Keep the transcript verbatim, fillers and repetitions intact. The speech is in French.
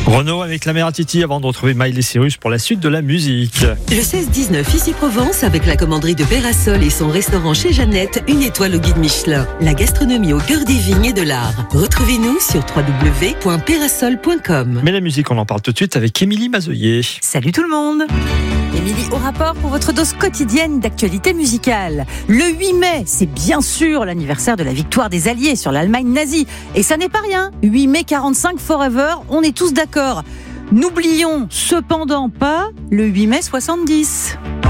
Renaud avec la mère à Titi avant de retrouver Miley Cyrus pour la suite de la musique. Le seize dix-neuf ici Provence avec la commanderie de Pérasol et son restaurant chez Jeannette, une étoile au guide Michelin. La gastronomie au cœur des vignes et de l'art. Retrouvez-nous sur w w w point pérasol point com. Mais la musique, on en parle tout de suite avec Émilie Mazoyer. Salut tout le monde. Émilie au rapport pour votre dose quotidienne d'actualité musicale. Le huit mai, c'est bien sûr l'anniversaire de la victoire des Alliés sur l'Allemagne nazie. Et ça n'est pas rien. huit mai quarante-cinq forever, on est tous d'accord. N'oublions cependant pas le huit mai soixante-dix.